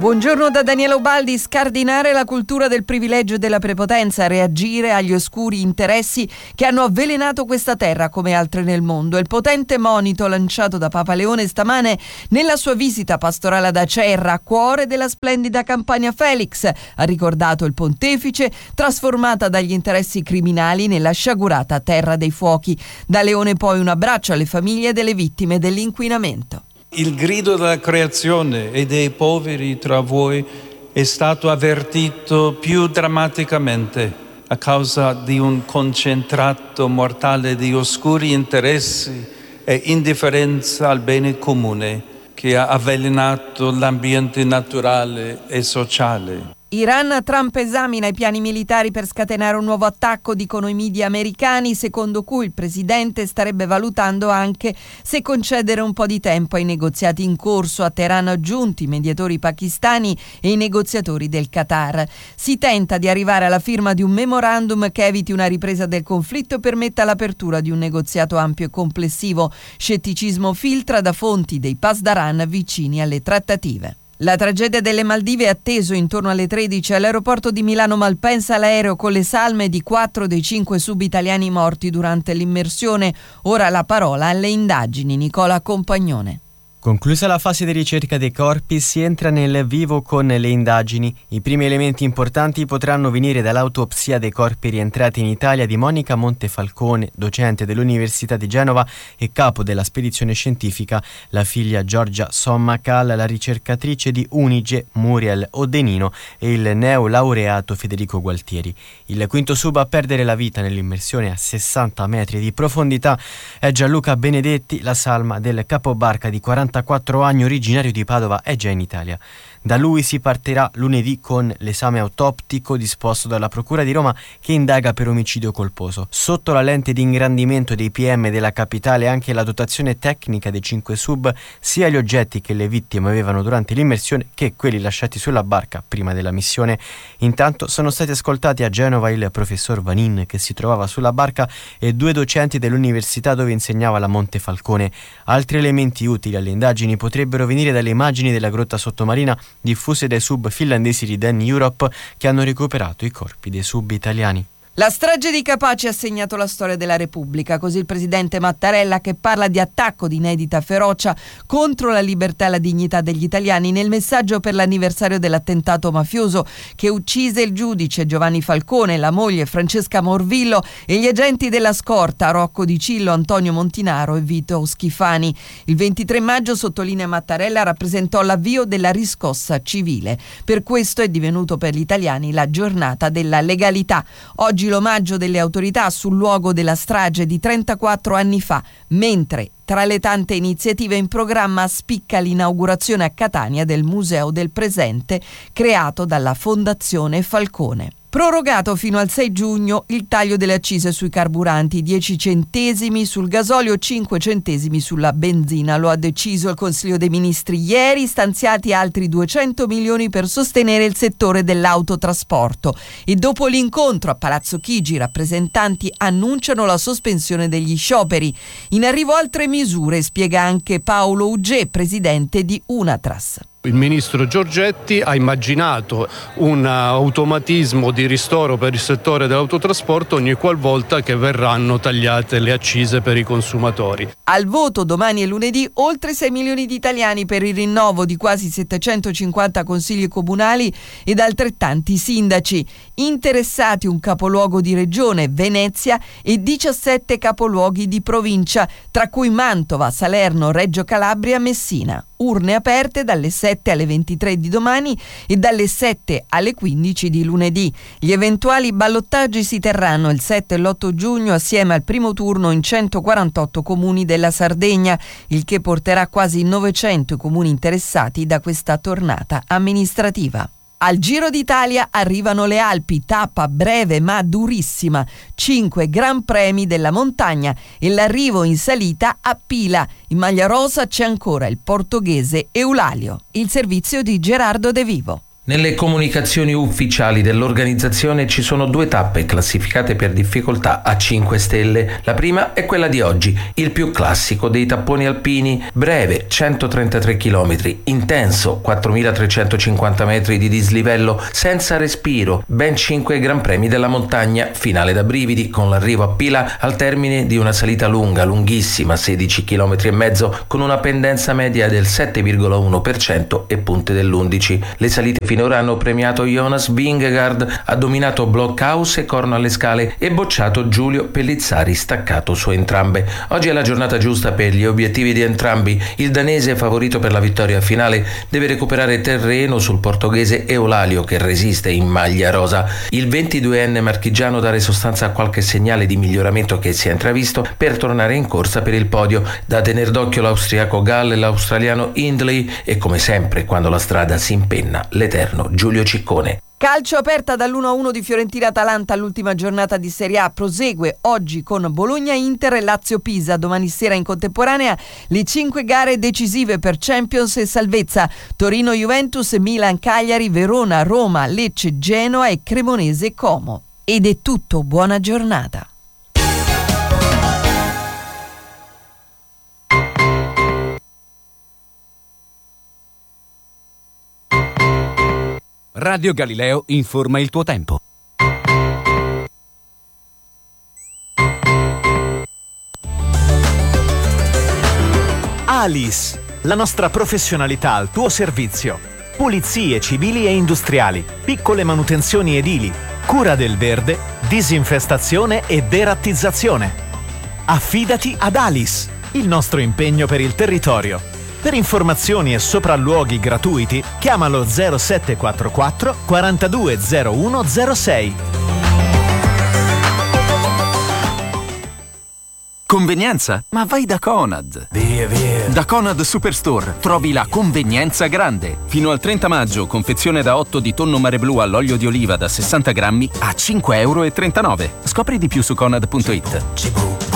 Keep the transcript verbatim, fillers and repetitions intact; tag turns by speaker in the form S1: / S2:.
S1: Buongiorno da Daniela Ubaldi. Scardinare la cultura del privilegio e della prepotenza, reagire agli oscuri interessi che hanno avvelenato questa terra come altre nel mondo. Il potente monito lanciato da Papa Leone stamane nella sua visita pastorale ad Acerra, cuore della splendida Campania Felix, ha ricordato il pontefice, trasformata dagli interessi criminali nella sciagurata terra dei fuochi. Da Leone poi un abbraccio alle famiglie delle vittime dell'inquinamento.
S2: Il grido della creazione e dei poveri tra voi è stato avvertito più drammaticamente a causa di un concentrato mortale di oscuri interessi e indifferenza al bene comune che ha avvelenato l'ambiente naturale e sociale.
S1: Iran, Trump esamina i piani militari per scatenare un nuovo attacco, dicono i media americani, secondo cui il presidente starebbe valutando anche se concedere un po' di tempo ai negoziati in corso. A Teheran giunti i mediatori pakistani e i negoziatori del Qatar. Si tenta di arrivare alla firma di un memorandum che eviti una ripresa del conflitto e permetta l'apertura di un negoziato ampio e complessivo. Scetticismo filtra da fonti dei Pasdaran vicini alle trattative. La tragedia delle Maldive è atteso intorno alle tredici all'aeroporto di Milano Malpensa l'aereo con le salme di quattro dei cinque sub-italiani morti durante l'immersione. Ora la parola alle indagini. Nicola Compagnone.
S3: Conclusa la fase di ricerca dei corpi, si entra nel vivo con le indagini. I primi elementi importanti potranno venire dall'autopsia dei corpi rientrati in Italia di Monica Montefalcone, docente dell'Università di Genova e capo della spedizione scientifica, la figlia Giorgia Sommacal, la ricercatrice di Unige Muriel Odenino e il neolaureato Federico Gualtieri. Il quinto sub a perdere la vita nell'immersione a sessanta metri di profondità è Gianluca Benedetti, la salma del capobarca di quarantaquattro anni originario di Padova è già in Italia. Da lui si partirà lunedì con l'esame autoptico disposto dalla Procura di Roma che indaga per omicidio colposo. Sotto la lente di ingrandimento dei P M della capitale anche la dotazione tecnica dei cinque sub, sia gli oggetti che le vittime avevano durante l'immersione che quelli lasciati sulla barca prima della missione. Intanto sono stati ascoltati a Genova il professor Vanin che si trovava sulla barca e due docenti dell'università dove insegnava la Montefalcone. Altri elementi utili alle indagini potrebbero venire dalle immagini della grotta sottomarina diffuse dai sub finlandesi di Dan Europe che hanno recuperato i corpi dei sub italiani.
S1: La strage di Capaci ha segnato la storia della Repubblica, così il presidente Mattarella che parla di attacco di inedita ferocia contro la libertà e la dignità degli italiani nel messaggio per l'anniversario dell'attentato mafioso che uccise il giudice Giovanni Falcone, la moglie Francesca Morvillo e gli agenti della scorta Rocco Di Cillo, Antonio Montinaro e Vito Schifani. Il ventitré maggio, sottolinea Mattarella, rappresentò l'avvio della riscossa civile. Per questo è divenuto per gli italiani la giornata della legalità. Oggi l'omaggio delle autorità sul luogo della strage di trentaquattro anni fa, mentre tra le tante iniziative in programma spicca l'inaugurazione a Catania del Museo del Presente creato dalla Fondazione Falcone. Prorogato fino al sei giugno il taglio delle accise sui carburanti, dieci centesimi sul gasolio, cinque centesimi sulla benzina. Lo ha deciso il Consiglio dei Ministri ieri, stanziati altri duecento milioni per sostenere il settore dell'autotrasporto. E dopo l'incontro a Palazzo Chigi, i rappresentanti annunciano la sospensione degli scioperi. In arrivo altre misure, spiega anche Paolo Ugè, presidente di Unatras.
S4: Il ministro Giorgetti ha immaginato un automatismo di ristoro per il settore dell'autotrasporto ogni qualvolta che verranno tagliate le accise per i consumatori.
S1: Al voto domani e lunedì oltre sei milioni di italiani per il rinnovo di quasi settecentocinquanta consigli comunali ed altrettanti sindaci. Interessati un capoluogo di regione, Venezia, e diciassette capoluoghi di provincia, tra cui Mantova, Salerno, Reggio Calabria, Messina. Urne aperte dalle sette alle ventitré di domani e dalle sette alle quindici di lunedì. Gli eventuali ballottaggi si terranno il sette e l'otto giugno assieme al primo turno in centoquarantotto comuni della Sardegna, il che porterà quasi novecento i comuni interessati da questa tornata amministrativa. Al Giro d'Italia arrivano le Alpi, tappa breve ma durissima, cinque gran premi della montagna e l'arrivo in salita a Pila. In maglia rosa c'è ancora il portoghese Eulalio. Il servizio di Gerardo De Vivo.
S5: Nelle comunicazioni ufficiali dell'organizzazione ci sono due tappe classificate per difficoltà a cinque stelle. La prima è quella di oggi, il più classico dei tapponi alpini, breve centotrentatré chilometri, intenso quattromilatrecentocinquanta metri di dislivello, senza respiro, ben cinque gran premi della montagna, finale da brividi con l'arrivo a Pila al termine di una salita lunga, lunghissima, sedici chilometri e mezzo, con una pendenza media del sette virgola uno per cento e punte dell'undici. Le salite finora hanno premiato Jonas Vingegaard, ha dominato Blockhaus e Corno alle Scale e bocciato Giulio Pellizzari, staccato su entrambe. Oggi è la giornata giusta per gli obiettivi di entrambi. Il danese, favorito per la vittoria finale, deve recuperare terreno sul portoghese Eulalio, che resiste in maglia rosa. Il ventiduenne marchigiano dare sostanza a qualche segnale di miglioramento che si è intravisto per tornare in corsa per il podio. Da tener d'occhio l'austriaco Gall e l'australiano Hindley e, come sempre, quando la strada si impenna, l'eterno Giulio Ciccone.
S1: Calcio aperta dall'uno a uno di Fiorentina-Atalanta all'ultima giornata di Serie A. Prosegue oggi con Bologna-Inter e Lazio-Pisa. Domani sera in contemporanea le cinque gare decisive per Champions e salvezza. Torino-Juventus, Milan-Cagliari, Verona-Roma, Lecce-Genoa e Cremonese-Como. Ed è tutto, buona giornata.
S6: Radio Galileo informa il tuo tempo.
S7: Alice, la nostra professionalità al tuo servizio. Pulizie civili e industriali, piccole manutenzioni edili, cura del verde, disinfestazione e derattizzazione. Affidati ad Alice, il nostro impegno per il territorio. Per informazioni e sopralluoghi gratuiti, chiamalo zero sette quattro quattro quarantadue zero uno zero sei.
S8: Convenienza? Ma vai da Conad! Via, via! Da Conad Superstore trovi la convenienza grande. Fino al trenta maggio, confezione da otto di tonno mare blu all'olio di oliva da sessanta grammi a cinque virgola trentanove euro. Scopri di più su conad punto it.